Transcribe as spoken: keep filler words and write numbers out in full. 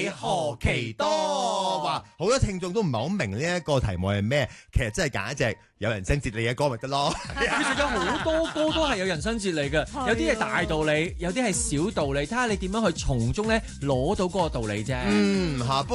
你何其多。哇！好多聽眾都唔係好明呢一個題目係咩，其實真係揀一隻有人生哲理嘅歌咪得咯。 其實有好多歌都係有人生哲理嘅，有啲係大道理，有啲係小道理，睇下你點樣去從中咧攞到嗰個道理啫。 嗯，嚇。